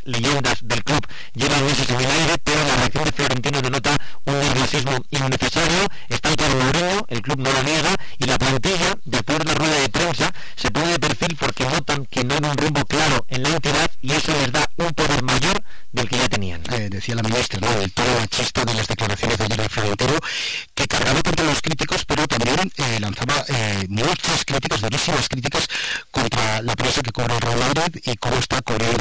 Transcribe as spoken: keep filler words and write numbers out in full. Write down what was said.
leyendas del club llevan meses en el aire, pero la reacción de Florentino denota un nerviosismo innecesario. Están con Mourinho, el club no lo niega, y la plantilla, después de la rueda de prensa, se pone de perfil porque notan que no hay un rumbo claro en la entidad y eso les da un poder mayor del que ya tenían. Eh, decía la ministra, ¿no?, el tono machista de las declaraciones de ayer de Florentino, que cargaba contra los críticos, pero también eh, lanzaba eh, muchas críticas, durísimas críticas contra la presa que cobra el Real Madrid y cómo está corriendo